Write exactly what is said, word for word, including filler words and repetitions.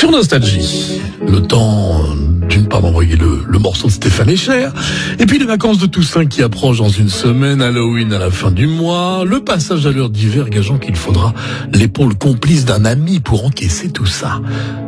Sur Nostalgie, le temps d'une part d'envoyer le, le morceau de Stéphane Echer, et puis les vacances de Toussaint qui approchent dans une semaine, Halloween à la fin du mois, le passage à l'heure d'hiver gageant qu'il faudra l'épaule complice d'un ami pour encaisser tout ça.